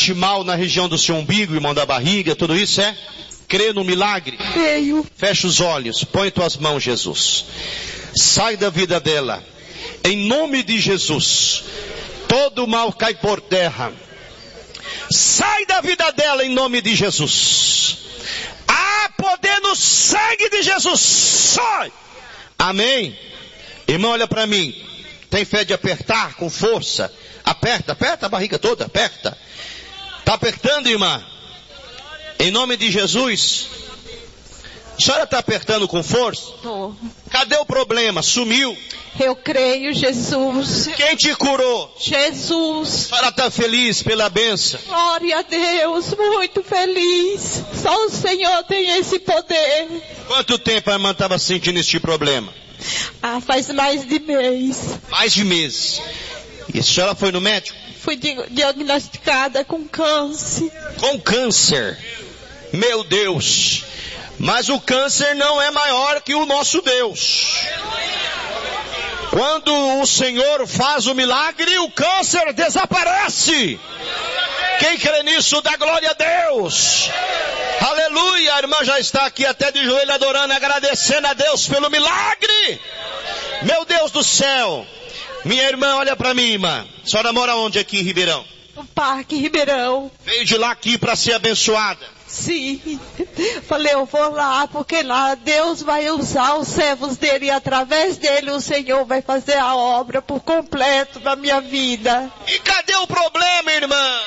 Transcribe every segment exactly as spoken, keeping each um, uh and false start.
Sente mal na região do seu umbigo, irmão, da barriga, tudo isso é? Crê no milagre? Creio. Fecha os olhos, põe tuas mãos, Jesus. Sai da vida dela. Em nome de Jesus. Todo mal cai por terra. Sai da vida dela em nome de Jesus. Há poder no sangue de Jesus. Sai. Amém. Irmão, olha para mim. Tem fé de apertar com força? Aperta, aperta a barriga toda, aperta. Está apertando, irmã? Em nome de Jesus. A senhora está apertando com força? Tô. Cadê o problema? Sumiu? Eu creio, Jesus. Quem te curou? Jesus. A senhora está feliz pela bênção? Glória a Deus, muito feliz. Só o Senhor tem esse poder. Quanto tempo a irmã estava sentindo este problema? Ah, faz mais de mês. Mais de meses. E a senhora foi no médico? Fui di- diagnosticada com câncer. Com câncer. Meu Deus. Mas o câncer não é maior que o nosso Deus. Quando o Senhor faz o milagre, o câncer desaparece. Quem crê nisso, dá glória a Deus. Aleluia, a irmã já está aqui até de joelho adorando, agradecendo a Deus pelo milagre. Meu Deus do céu. Minha irmã, olha para mim, irmã. A senhora mora onde aqui em Ribeirão? No Parque Ribeirão. Veio de lá aqui para ser abençoada. Sim. Falei, eu vou lá, porque lá Deus vai usar os servos dele e através dele o Senhor vai fazer a obra por completo na minha vida. E cadê o problema, irmã?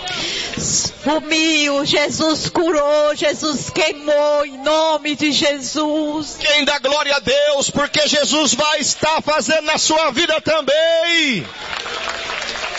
Sumiu, Jesus curou, Jesus queimou em nome de Jesus. Quem dá glória a Deus, porque Jesus vai estar fazendo na sua vida também.